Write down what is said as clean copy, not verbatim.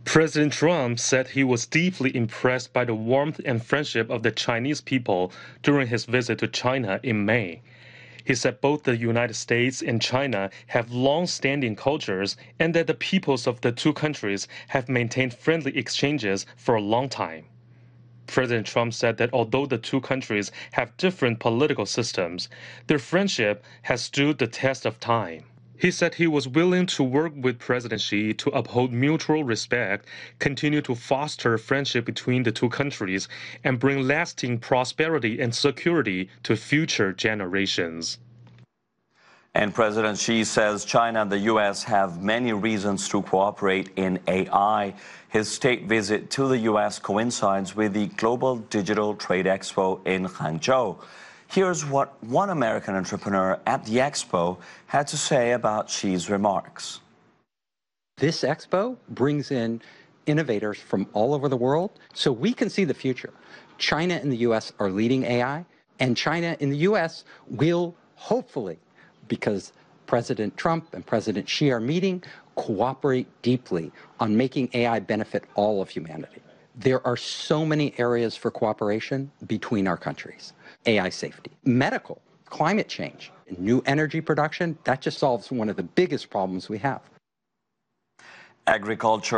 President Trump said he was deeply impressed by the warmth and friendship of the Chinese people during his visit to China in May. He said both the United States and China have long-standing cultures and that the peoples of the two countries have maintained friendly exchanges for a long time. President Trump said that although the two countries have different political systems, their friendship has stood the test of time. He said he was willing to work with President Xi to uphold mutual respect, continue to foster friendship between the two countries, and bring lasting prosperity and security to future generations. And President Xi says China and the U.S. have many reasons to cooperate in AI. His state visit to the U.S. coincides with the Global Digital Trade Expo in Hangzhou. Here's what one American entrepreneur at the expo had to say about Xi's remarks. This expo brings in innovators from all over the world so we can see the future. China and the U.S. are leading AI, and China and the U.S. will hopefully, because President Trump and President Xi are meeting, cooperate deeply on making AI benefit all of humanity. There are so many areas for cooperation between our countries. AI safety, medical, climate change, new energy production, that just solves one of the biggest problems we have. Agriculture